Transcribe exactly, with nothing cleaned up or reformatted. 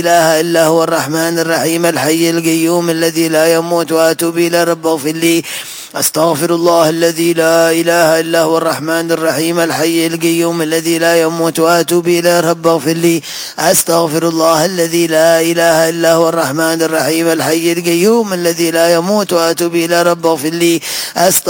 إله إلا هو الرحمن الرحيم الحي القيوم الذي لا يموت وأتوب إلى رب اغفر لي. أستغفر الله الذي لا إله إلا هو الرحمن الرحيم الحي القيوم الذي لا يموت وأتوب إلى رب اغفر لي. أستغفر الله الذي لا إله إلا هو الرحمن الرحيم الحي القيوم الذي لا يموت وأتوب إلى رب اغفر لي.